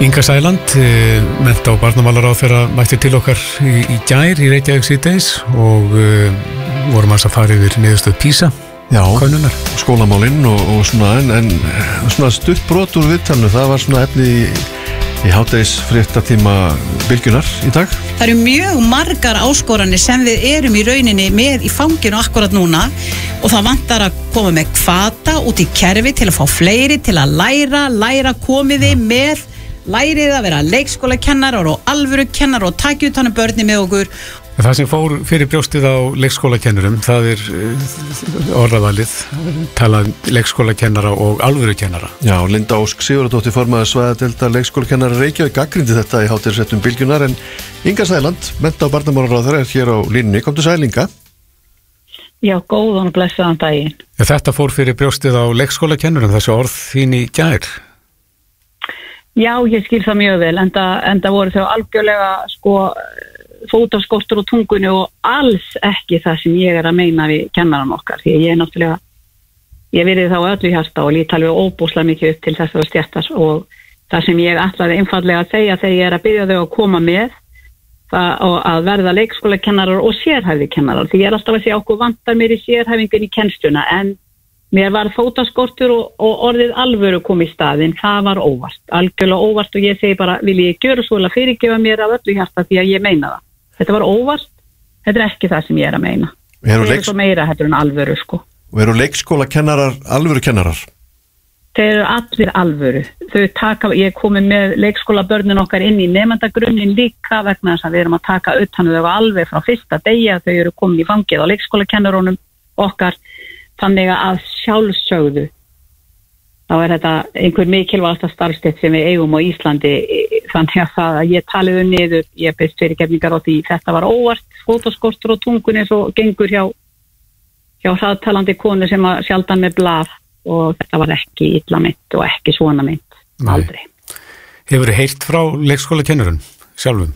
Inga Sæland, mennta- og barnamálaráðherra mætti til okkar í gær í Reykjavík síðdegis og vorum að fara yfir niðurstöð PISA könnunar. Skólamálinn og svona, en svona stutt brot úr viðtalinu, það var svona efni í hádegisfréttatíma Bylgjunnar í dag. Það eru mjög margar áskoranir sem við erum í rauninni með í fanginu akkurat núna og það vantar að koma með hvata út í kerfi til að fá fleiri til að læra komiði með lærið að vera leikskólakennarar og alvöru kennarar og takja utan börni með okkur. Það sem fór fyrir brjóstið á leikskólakennurum, það orðavalið, talað leikskólakennara og alvöru kennara. Já, Linda Ósk Sigurðardóttir, formaður svæðadeildar leikskólakennara Reykjavík, gagnrýndi þetta í hádegisfréttum Bylgjunnar, en Inga Sæland, mennta- og barnamálaráðherra, er hér á línunni. Komdu sæl, Inga. Já, góðan og blessaðan daginn. Þetta fór fyrir brjóstið á leikskólakennurum, þessi orð þín í gær. Já, ég skil það mjög vel, enda voru þau algjörlega fótaskortur og tungunni og alls ekki það sem ég er að meina við kennaran okkar, því ég er náttúrulega, ég verið þá öllu í hjarta og lít alveg óbúslega mikið upp til þessara stjættar og það sem ég ætlaði einfallega að segja þegar ég er að byrja þau að koma með það og að verða leikskólakennarar og sérhæfikennarar, því ég er alltaf að segja okkur vantar mér í sérhæfingun í kennsluna, en mér var fótaskortur og orðið alvöru kom í staðinn, það var óvart, algjörlega óvart og ég segi bara, vil ég gjöra svo að fyrirgefa mér af öllu hjarta því að ég meina það. Þetta var óvart, þetta er ekki það sem ég er að meina. Það er svo meira heldur en alvöru, Og eru leikskólakennarar alvöru kennarar? Þeir eru allir alvöru. Ég komi með leikskólabörnin okkar inn í nemendagrunnin líka vegna þess að við erum að taka utan þau alveg frá fyrsta degi að þau eru komin í fangið á leikskólakennarunum okkar. Þannig að sjálfsögðu þá er þetta einhver mikilvægasta starfstétt sem við eigum á Íslandi, þannig að það að ég taliðu niður, ég byrst fyrirgefningar á því þetta var óvart, fótaskortur og tungunni svo gengur hjá hraðtalandi konu sem að sjaldan með blað og þetta var ekki illa mynd og ekki svona mynd, aldrei. Hefurðu heyrt frá leikskólakennurum sjálfum?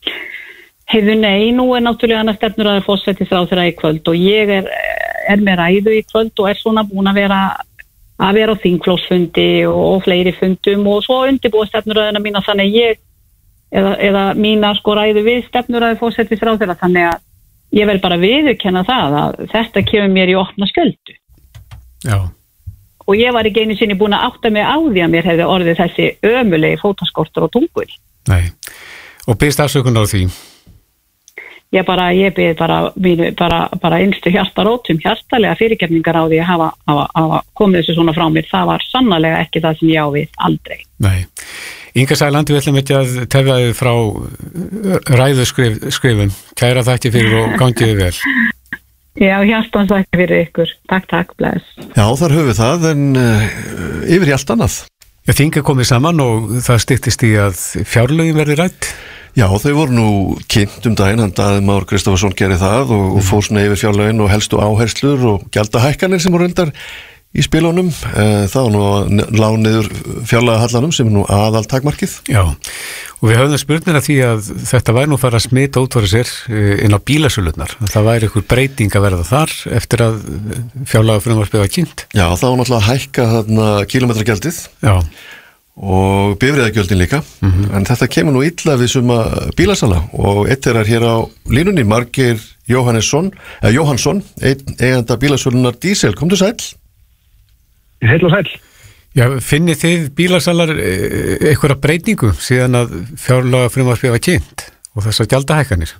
Nei, nú er náttúrulega annað stefnuræður forsætisráðherra í kvöld og ég er með ræðu í kvöld og er svona búin að vera á þingflokksfundi og fleiri fundum og svo undirbúa stefnuræðuna mína þannig ég eða mína ræðu við stefnuræður forsætisráðherra þannig að ég vel bara viðurkenna það að þetta kemur mér í opna skjöldu. Já. Og ég var ekki einu sinni búin að átta mig á því að mér hefði orðið þessi ömulegi fótaskortur og tungunni. Nei. Og biðst afsökunar á því? Ég bið bara innstu hjartarótum, hjartalega fyrirgefningar á því að hafa komið þessu svona frá mér. Það var sannarlega ekki það sem ég á við, aldrei. Nei. Inga Sæland, við ætlum ekki að tefja þið frá ræðuskrifum. Kæra þakki fyrir og gangiði vel. Já, hjartans þakki fyrir ykkur. Takk, bless. Já, þar höfum við það, en yfir í allt annað. Já, þing er komið saman og það styttist í að fjárlögin verði rædd. Já, þau voru nú kynnt daginn, hann Daði Már Kristófersson gerði það og fór svona yfir fjárlögin og helstu áherslur og gjaldahækkanir sem voru reyndar í spilunum. Það var nú að lá niður fjárlagahallanum sem er nú aðal takmarkið. Já, og við höfum spurnir að því að þetta væri nú fara að smita útfara sér inn á bílasölurnar. Það væri einhver breyting að verða þar eftir að fjárlagafrumvarpið var kynnt. Já, það var náttúrulega að hækka þarna kílómetragjaldið. Já. Og bifreiðagjöldin líka, en þetta kemur nú illa við suma bílasala og eitt er hér á línunni, Margeir Jóhannsson, eiganda bílasölunar Diesel. Komdu sæll? Heill og sæll. Já, finnið þið bílasalar einhverja breytingu síðan að fjárlagafrumvarpið var kynnt og þessar gjaldahækkanir?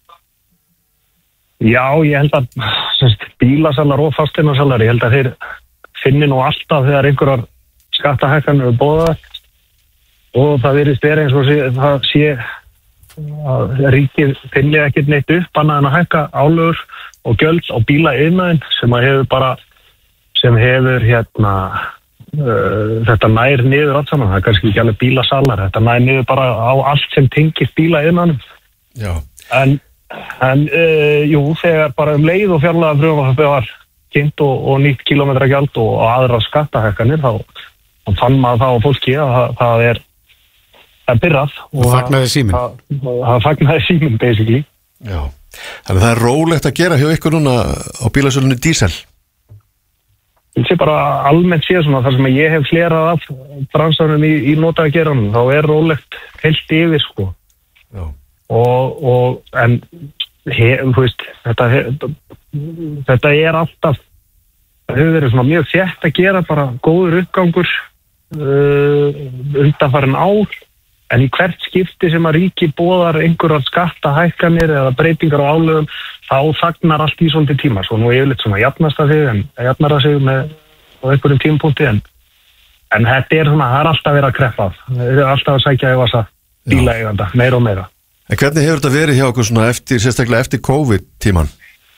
Já, ég held að bílasalar og fasteignasalar, ég held að þeir finni nú alltaf þegar einhverjar skattahækkanir eru boðaðar og það virðist vera eins og það sé að ríkið finni ekkert neitt upp annað en að hækka álögur og gjöld á bílaiðnaðinn sem hefur þetta nær niður allt saman, það er kannski ekki alveg bílasalar, þetta nær niður bara á allt sem tengist bílaiðnaðinum. Já. En þegar bara leið og fjárlagafrumvarpið var kynnt og nýtt kílómetragjald og aðrar skattahækkanir þá fann maður það á fólki að það er byrrað og fagnaði síminn. Það fagnaði síminn basically. Já, þannig að það er rólegt að gera hjá ykkur núna á bílasölunni Diesel. Ég sé bara almennt séð svona þar sem ég hef hlerað af bransanum í notaðgeranum, þá rólegt heilt yfir sko. Já. En þú veist, þetta alltaf, það hefur verið svona mjög þétt að gera, bara góður uppgangur undanfarin ár, en í hvert skipti sem að ríki boðar einhverjar skattahækkanir eða breytingar á álögum, þá þagnar allt í svolítið tíma, svo nú yfirleitt svona jafnar það sig með á einhverjum tímapunkti, en þetta svona, það alltaf verið að kreppa, það alltaf að sækja í vasa bílaeiganda, meira og meira. En hvernig hefur þetta verið hjá okkur svona sérstaklega eftir COVID-tíman?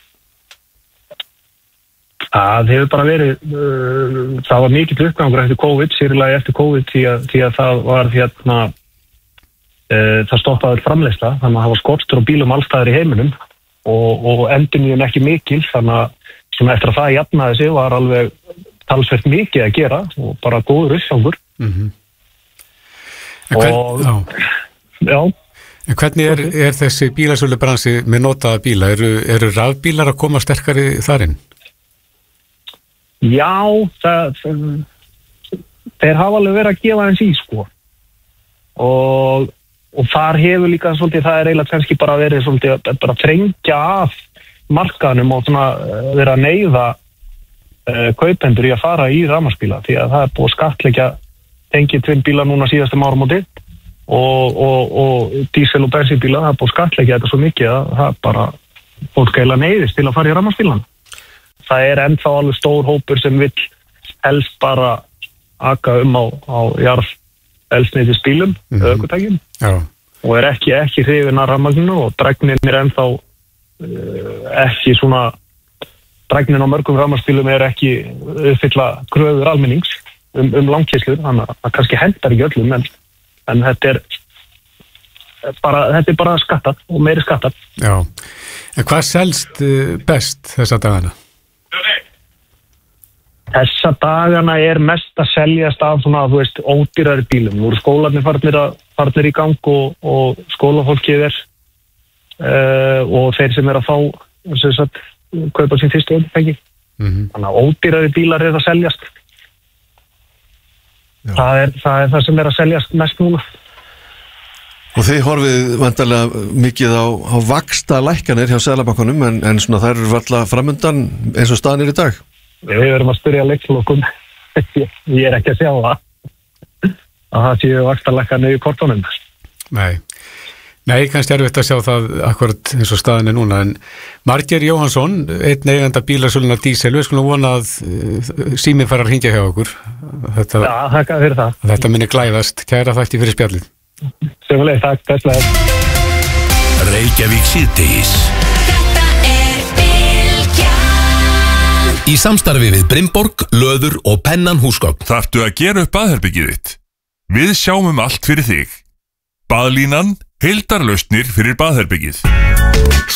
Það hefur bara verið, það var mikill uppgangur eftir COVID, sérlega eftir COVID því að það var það stoppaði framleiðsla, þannig að það var skortur á bílum allstaðar í heiminum og endurnýjun ekki mikil, þannig að sem eftir að það jafnaði sig var alveg talsvert mikið að gera og bara góður uppgangur. Já. En hvernig þessi bílasölubransi með notaða bíla? Eru rafbílar að koma sterkari þarinn? Já, þeir hafa alveg verið að gefa eins í sko og þar hefur líka svolítið, það eiginlega kannski bara verið svolítið bara að þrengja af markaðnum og svona vera að neyða kaupendur í að fara í rafmagnsbíla því að það búið skattleggja tengiltvinnbíla núna síðastum áramóti og dísel- og bensínbíla, það búið skattleggja þetta svo mikið að það bara fólk eiginlega neyðist til að fara í rafmagnsbílan. Það ennþá alveg stór hópur sem vill helst bara aka á jarðeldsneytisbílum, ökutækjum og ekki hrifin af rafmagninu og drægnin ennþá ekki svona drægnin á mörgum rafmagnsbílum ekki uppfylla kröfur almennings langkeyslur, þannig að það kannski hentar ekki öllum en þetta er bara skattat og meiri skattat. Já, en hvað selst best þessa dagana? Þessa dagana mest að seljast af svona, þú veist, ódýrari bílum. Nú eru skólarnir farnir í gang og skólafólkið og þeir sem að fá kaupa sín fyrstu ökutæki. Þannig að ódýrari bílar að seljast. Það er það sem að seljast mest núna. Og þið horfið vantarlega mikið á vaxta lækkanir hjá Seðlabankanum en svona þær eru varla framundan eins og staðan í dag? Við verðum að spyrja leikslokum. Ég ekki að sjá það séu vaxta lækkanir í kortunum. Nei, kannski erfitt að sjá það akkurat eins og staðan er núna, en Margeir Jóhannsson, einn eiganda bílasölunar Dísel, við skulum vona að síminn fara að hringja hjá okkur. Já, þakka fyrir það. Þetta minni glæðast. Kæra þakki fyrir spjallið. Sömuleiðis, takk, þesslega. Reykjavík síðdegis. Í samstarfi við Brimborg, Löður og Pennan húsgögn. Þarftu að gera upp baðherbergið þitt? Við sjáum allt fyrir þig. Baðlínan, heildarlausnir fyrir baðherbergið.